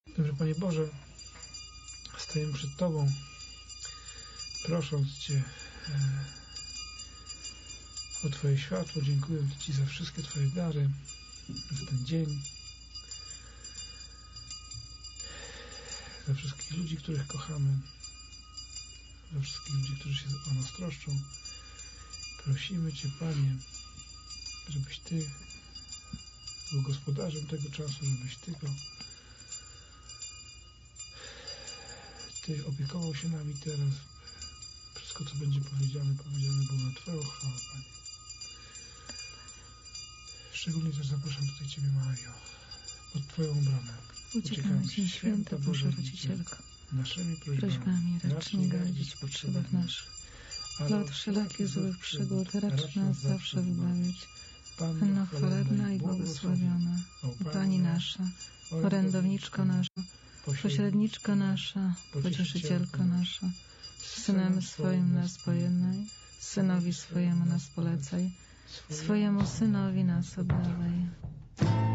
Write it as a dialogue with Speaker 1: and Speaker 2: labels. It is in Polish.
Speaker 1: Dobrze, Panie Boże, stajemy przed Tobą, prosząc Cię o Twoje światło, dziękując Ci za wszystkie Twoje dary w ten dzień, za wszystkich ludzi, których kochamy, za wszystkich ludzi, którzy się o nas troszczą. Prosimy Cię, Panie, żebyś Ty był gospodarzem tego czasu, żebyś Ty opiekował się nami teraz. Wszystko, co będzie powiedziane było na Twoją chwałę, Panie. Szczególnie też zapraszam tutaj Ciebie, Mario, pod Twoją obronę.
Speaker 2: Uciekamy Ci, święta Boża Rodzicielko.
Speaker 1: Naszymi
Speaker 2: prośbami racz nie gardzić w potrzebach naszych, ale od wszelakich złych przygód racz nas zawsze wybawić. Panno chwalebna i błogosławiona, Pani nasza, orędowniczko nasza, pośredniczka nasza, pocieszycielka nasza, Synem swoim nas pojednaj, Synowi swojemu nas polecaj, swojemu Synowi nas oddawaj.